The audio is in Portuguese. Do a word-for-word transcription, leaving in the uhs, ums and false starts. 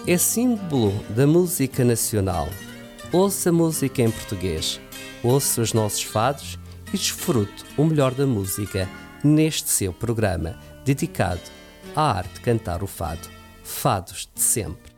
é símbolo da música nacional. Ouça música em português, ouça os nossos fados e desfrute o melhor da música neste seu programa dedicado à arte de cantar o fado. Fados de sempre.